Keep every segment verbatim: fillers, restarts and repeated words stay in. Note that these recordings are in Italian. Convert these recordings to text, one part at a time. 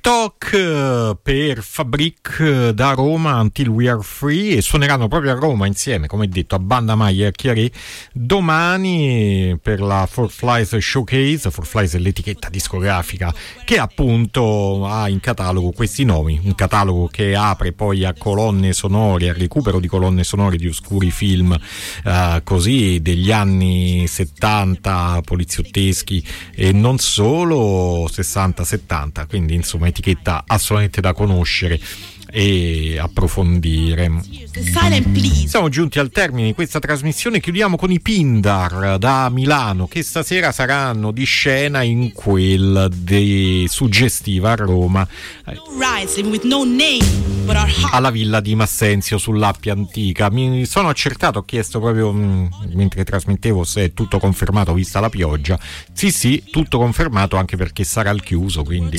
TikTok per Fabric da Roma, Until We Are Free, e suoneranno proprio a Roma insieme, come detto, a Banda Maia e Chiaré domani per la Four Flies Showcase. Four Flies è l'etichetta discografica che appunto ha in catalogo questi nomi, un catalogo che apre poi a colonne sonore, al recupero di colonne sonore di oscuri film eh, così degli anni settanta, poliziotteschi e non solo, sessanta settanta, quindi insomma etichetta assolutamente da conoscere e approfondire. Siamo giunti al termine di questa trasmissione, chiudiamo con i Pindar da Milano, che stasera saranno di scena in quel di Suggestiva a Roma, alla Villa di Massenzio sull'Appia Antica. Mi sono accertato, ho chiesto proprio mh, mentre trasmettevo se è tutto confermato vista la pioggia. Sì sì, tutto confermato, anche perché sarà al chiuso, quindi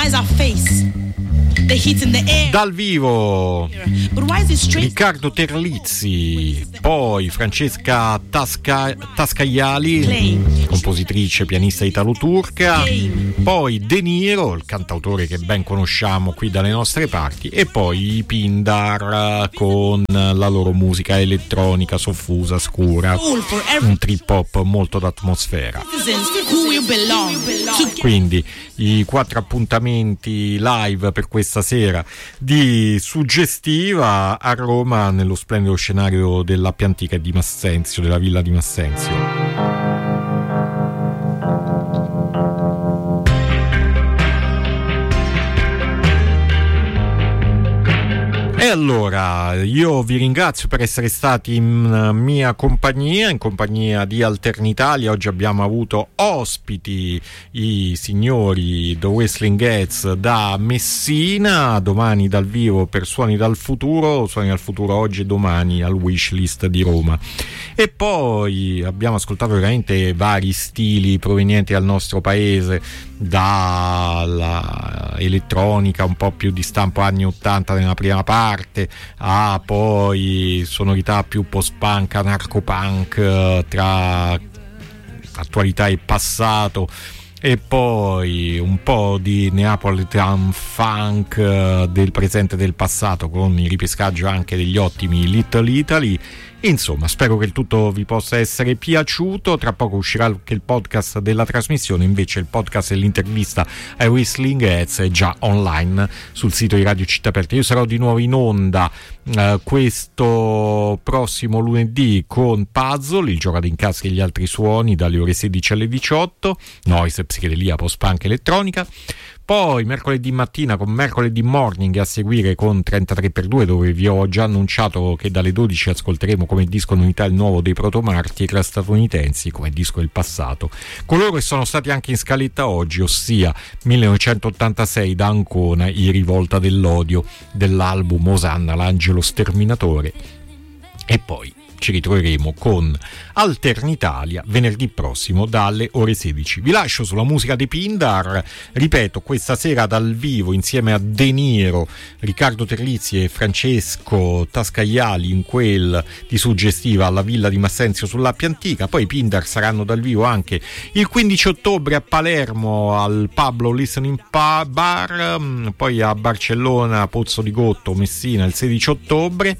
dal vivo Riccardo Terlizzi, poi Francesca Tasca, Tascaiali, compositrice, pianista italo-turca, poi De Niro, il cantautore che ben conosciamo qui dalle nostre parti, e poi i Pindar con la loro musica elettronica soffusa, scura, un trip hop molto d'atmosfera. Quindi i quattro appuntamenti live per questa sera di Suggestiva a Roma, nello splendido scenario dell'Appia Antica e di Massenzio, della Villa di Massenzio. E allora io vi ringrazio per essere stati in mia compagnia, in compagnia di Alternitalia. Oggi abbiamo avuto ospiti i signori The Whistling Gats da Messina, domani dal vivo per Suoni dal Futuro, Suoni dal Futuro oggi e domani al Wishlist di Roma. E poi abbiamo ascoltato veramente vari stili provenienti dal nostro paese, dalla elettronica un po' più di stampo anni ottanta nella prima parte, a poi sonorità più post-punk, anarcho-punk, tra attualità e passato, e poi un po' di Neapolitan funk del presente e del passato, con il ripescaggio anche degli ottimi Little Italy. Insomma, spero che il tutto vi possa essere piaciuto. Tra poco uscirà anche il podcast della trasmissione, invece il podcast dell'intervista ai Whistling Gats è già online sul sito di Radio Città Aperta. Io sarò di nuovo in onda eh, questo prossimo lunedì con Puzzle, il gioco ad incassi e gli altri suoni, dalle ore sedici alle diciotto, noise, psichedelia, post-punk, elettronica. Poi mercoledì mattina con Mercoledì Morning a seguire con trentatré per due, dove vi ho già annunciato che dalle dodici ascolteremo come disco novità il nuovo dei Protomartyr statunitensi, come disco del passato. Coloro che sono stati anche in scaletta oggi, ossia millenovecentottantasei da Ancona, i Rivolta dell'Odio, dell'album Osanna, l'angelo sterminatore. E poi ci ritroveremo con Alternitalia venerdì prossimo dalle ore sedici. Vi lascio sulla musica dei Pindar, ripeto, questa sera dal vivo insieme a De Niro, Riccardo Terlizzi e Francesco Tascaiali in quel di Suggestiva alla Villa di Massenzio sull'Appia Antica. Poi i Pindar saranno dal vivo anche il quindici ottobre a Palermo al Pablo Listening Bar, poi a Barcellona, Pozzo di Gotto, Messina il sedici ottobre,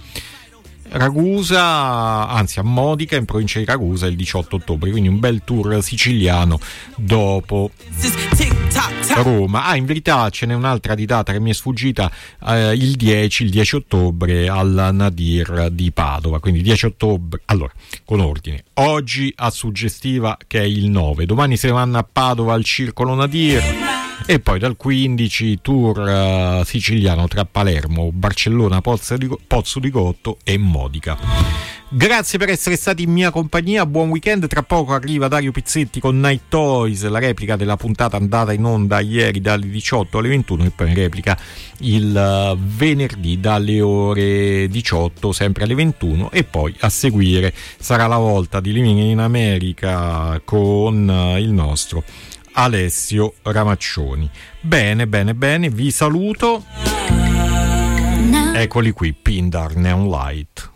Ragusa, anzi a Modica in provincia di Ragusa il diciotto ottobre, quindi un bel tour siciliano dopo Roma. Ah, in verità ce n'è un'altra di data che mi è sfuggita, eh, il dieci, il dieci ottobre al Nadir di Padova, quindi dieci ottobre. Allora, con ordine, oggi a Suggestiva che è il nove, domani se vanno a Padova al Circolo Nadir, e poi dal quindici tour uh, siciliano tra Palermo, Barcellona, Pozzo di, Pozzo di Gotto e Modica. Grazie per essere stati in mia compagnia, buon weekend. Tra poco arriva Dario Pizzetti con Night Toys, la replica della puntata andata in onda ieri dalle diciotto alle ventuno, e poi in replica il uh, venerdì dalle ore diciotto sempre alle ventuno, e poi a seguire sarà la volta di Living in America con uh, il nostro Alessio Ramaccioni. Bene, bene, bene, vi saluto. Eccoli qui, Pindar Neon Light.